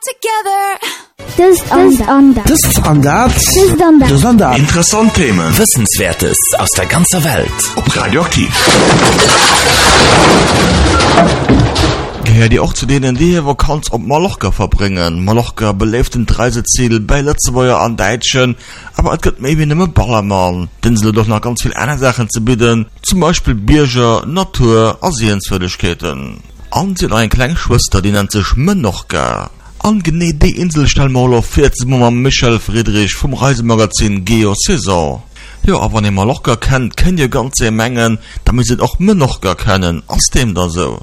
Interessant Themen, Wissenswertes aus der ganzen Welt. Ob Radioaktiv. Gehört ihr auch zu denen, die Vakanz auf Mallorca verbringen? Mallorca belebt ein Reiseziel bei Letztewoher an Deutschen, aber es gibt maybe nicht mehr Ballermann. Denn sie doch noch ganz viele andere Sachen zu bieten, zum Beispiel Bierger, Natur, Sehenswürdigkeiten. Und sie hat eine kleine Schwester, die nennt sich Menorca. Angenehm die Insel stellen wir auf 14 Mal Michel Friedrich vom Reisemagazin Geo Saison. Ja, aber wenn ihr Mallorca kennt, kennt ihr ganze Mengen, damit sie auch Menorca kennen. Aus dem da so.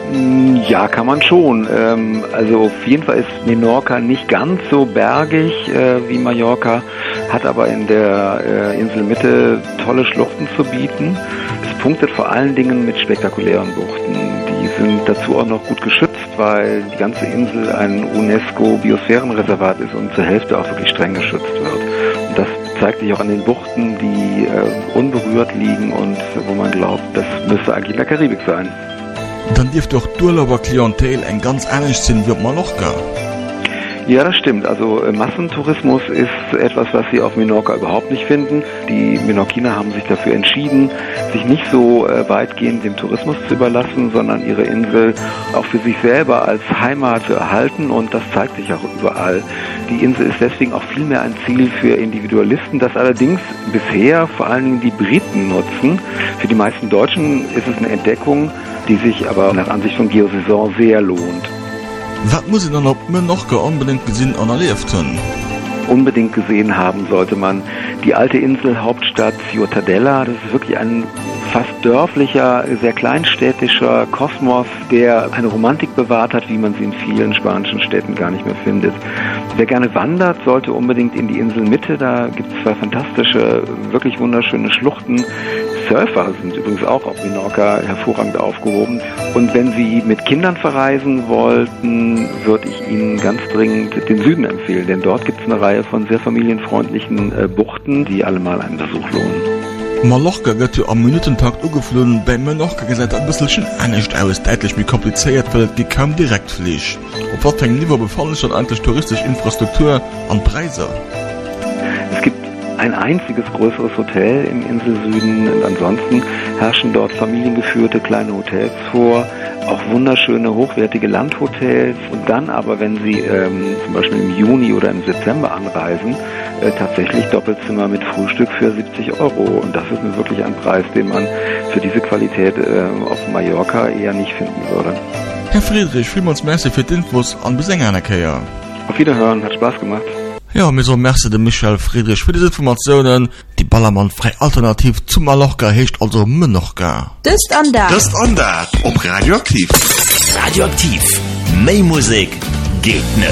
Ja, kann man schon. Also auf jeden Fall ist Menorca nicht ganz so bergig wie Mallorca, hat aber in der Inselmitte tolle Schluchten zu bieten. Es punktet vor allen Dingen mit spektakulären Buchten. Die sind dazu auch noch gut geschützt, weil die ganze Insel ein UNESCO-Biosphärenreservat ist und zur Hälfte auch wirklich streng geschützt wird. Und das zeigt sich auch an den Buchten, die unberührt liegen und wo man glaubt, das müsste eigentlich in der Karibik sein. Dann dürfte auch Urlauber-Klientel ein ganz ähnlich sein wie auf Mallorca. Ja, das stimmt. Also Massentourismus ist etwas, was Sie auf Menorca überhaupt nicht finden. Die Menorquiner haben sich dafür entschieden, sich nicht so weitgehend dem Tourismus zu überlassen, sondern ihre Insel auch für sich selber als Heimat zu erhalten, und das zeigt sich auch überall. Die Insel ist deswegen auch viel mehr ein Ziel für Individualisten, das allerdings bisher vor allen Dingen die Briten nutzen. Für die meisten Deutschen ist es eine Entdeckung, die sich aber nach Ansicht von Geo Saison sehr lohnt. Was muss ich dann auf Menorca unbedingt gesehen und erlebt haben? Unbedingt gesehen haben sollte man die alte Inselhauptstadt Ciutadella. Das ist wirklich ein fast dörflicher, sehr kleinstädtischer Kosmos, der eine Romantik bewahrt hat, wie man sie in vielen spanischen Städten gar nicht mehr findet. Wer gerne wandert, sollte unbedingt in die Inselmitte. Da gibt es zwei fantastische, wirklich wunderschöne Schluchten. Surfer sind übrigens auch auf Menorca hervorragend aufgehoben. Und wenn Sie mit Kindern verreisen wollten, würde ich Ihnen ganz dringend den Süden empfehlen. Denn dort gibt es eine Reihe von sehr familienfreundlichen Buchten, die allemal einen Besuch lohnen. Mallorca wird ja am Minutentakt angeflogen. Bei Menorca gesagt, ein bisschen anders aus, deutlich mehr kompliziert, weil es kaum direkt fliegt. Auf was für ein Niveau befallen sich eigentlich touristische Infrastruktur an Preise? Es gibt ein einziges größeres Hotel im Inselsüden, und ansonsten herrschen dort familiengeführte kleine Hotels vor, auch wunderschöne, hochwertige Landhotels. Und dann aber, wenn Sie zum Beispiel im Juni oder im September anreisen, tatsächlich Doppelzimmer mit Frühstück für 70 €. Und das ist nun wirklich ein Preis, den man für diese Qualität auf Mallorca eher nicht finden würde. Herr Friedrich, vielmals merci für die Infos an Besengernerkehr. Auf Wiederhören, hat Spaß gemacht. Ja, mir so merci de Michel Friedrich für diese Informationen. Die Ballermann frei alternativ zu Mallorca hecht also Menorca. Das Andert. Ob Radioaktiv. Radioaktiv. Mehr Musik geht nicht.